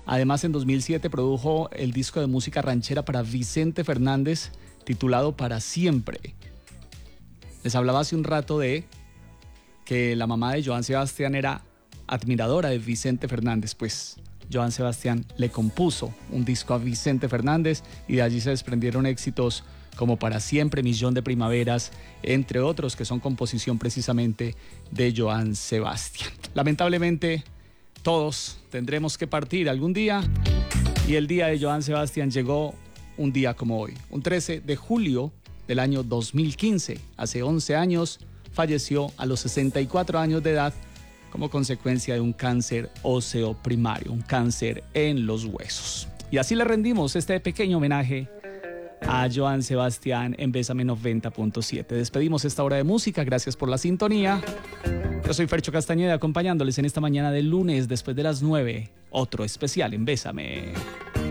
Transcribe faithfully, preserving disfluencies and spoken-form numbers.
Además, en dos mil siete produjo el disco de música ranchera para Vicente Fernández, titulado Para Siempre. Les hablaba hace un rato de que la mamá de Joan Sebastián era admiradora de Vicente Fernández, pues Joan Sebastián le compuso un disco a Vicente Fernández y de allí se desprendieron éxitos como Para Siempre, Millón de Primaveras, entre otros que son composición precisamente de Joan Sebastián. Lamentablemente, todos tendremos que partir algún día y el día de Joan Sebastián llegó un día como hoy, un trece de julio del año dos mil quince. Hace once años falleció a los sesenta y cuatro años de edad como consecuencia de un cáncer óseo primario, un cáncer en los huesos. Y así le rendimos este pequeño homenaje a Joan Sebastián en Bésame noventa punto siete. Despedimos esta hora de música, gracias por la sintonía. Yo soy Fercho Castañeda, acompañándoles en esta mañana de lunes después de las nueve. Otro especial en Bésame.